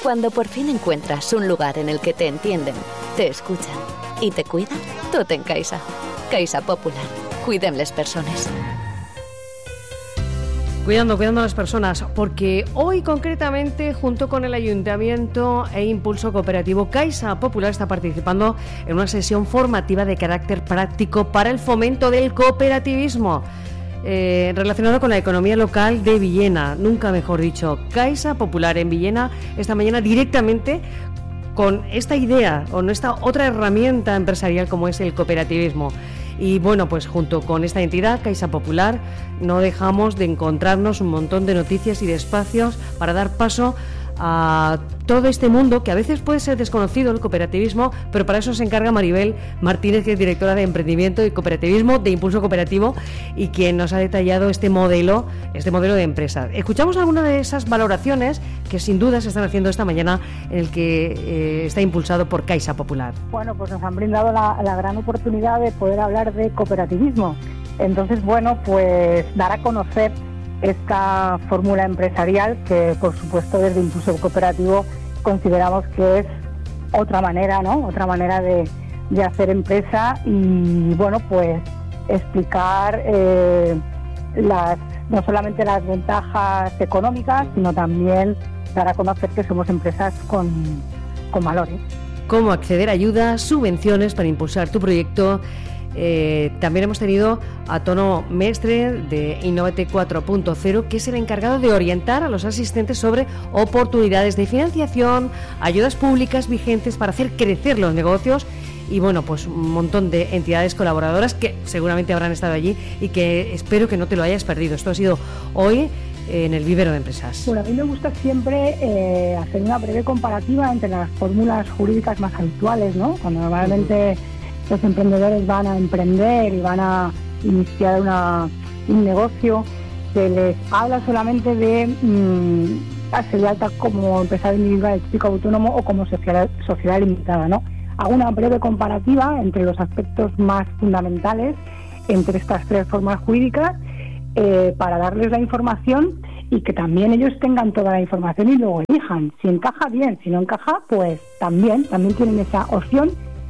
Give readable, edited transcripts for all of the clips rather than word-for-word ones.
Cuando por fin encuentras un lugar en el que te entienden, te escuchan y te cuidan, tot en Caixa. Caixa Popular. Cuidem les persones. Cuidando a las personas, porque hoy concretamente, junto con el Ayuntamiento e Impulso Cooperativo, Caixa Popular está participando en una sesión formativa de carácter práctico para el fomento del cooperativismo, relacionado con la economía local de Villena, nunca mejor dicho. Caixa Popular en Villena esta mañana directamente con esta idea o esta otra herramienta empresarial como es el cooperativismo. Y bueno, pues junto con esta entidad, Caixa Popular, no dejamos de encontrarnos un montón de noticias y de espacios para dar paso a todo este mundo que a veces puede ser desconocido, el cooperativismo, pero para eso se encarga Maribel Martínez, que es directora de Emprendimiento y Cooperativismo de Impulso Cooperativo y quien nos ha detallado este modelo de empresa. Escuchamos algunas de esas valoraciones que sin duda se están haciendo esta mañana, en el que está impulsado por Caixa Popular. Bueno, pues nos han brindado la gran oportunidad de poder hablar de cooperativismo. Entonces, bueno, pues dar a conocer esta fórmula empresarial que, por supuesto, desde Impulso Cooperativo consideramos que es otra manera, ¿no? Otra manera de hacer empresa y, bueno, pues explicar no solamente las ventajas económicas, sino también dar a conocer que somos empresas con valores. Cómo acceder a ayudas, subvenciones para impulsar tu proyecto. También hemos tenido a Tono Mestre de Innovate 4.0, que es el encargado de orientar a los asistentes sobre oportunidades de financiación, ayudas públicas vigentes para hacer crecer los negocios y bueno, pues un montón de entidades colaboradoras que seguramente habrán estado allí y que espero que no te lo hayas perdido. Esto ha sido hoy en el Vivero de Empresas. Bueno, a mí me gusta siempre hacer una breve comparativa entre las fórmulas jurídicas más habituales, ¿no? Cuando normalmente los emprendedores van a emprender y van a iniciar un negocio, se les habla solamente de darse de alta como empresario individual, típico autónomo o como sociedad limitada, ¿no? Hago una breve comparativa entre los aspectos más fundamentales entre estas tres formas jurídicas para darles la información y que también ellos tengan toda la información y luego elijan. Si encaja, bien; si no encaja, pues también tienen esa opción.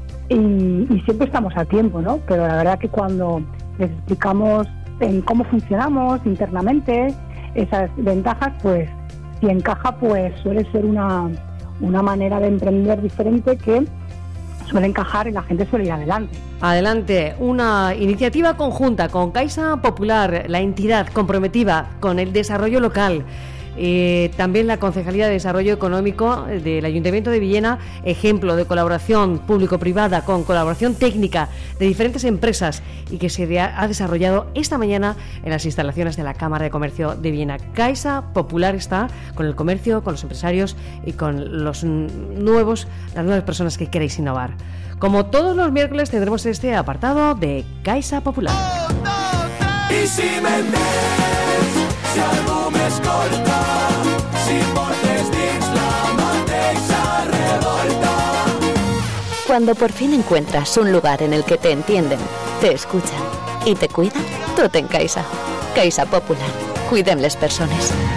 Y siempre estamos a tiempo, ¿no? Pero la verdad que cuando les explicamos en cómo funcionamos internamente, esas ventajas, pues si encaja, pues suele ser una manera de emprender diferente que suele encajar y la gente suele ir adelante. Adelante, una iniciativa conjunta con Caixa Popular, la entidad comprometida con el desarrollo local. También la Concejalía de Desarrollo Económico del Ayuntamiento de Villena, ejemplo de colaboración público-privada con colaboración técnica de diferentes empresas y que se ha desarrollado esta mañana en las instalaciones de la Cámara de Comercio de Villena. Caixa Popular está con el comercio, con los empresarios y con las nuevas personas que queréis innovar. Como todos los miércoles tendremos este apartado de Caixa Popular. I si m'entens, si algú m'escolta, si portes dins la mateixa revolta. Cuando por fin encuentras un lugar en el que te entienden, te escuchan y te cuidan, tot en Caixa. Caixa Popular. Cuidem les persones.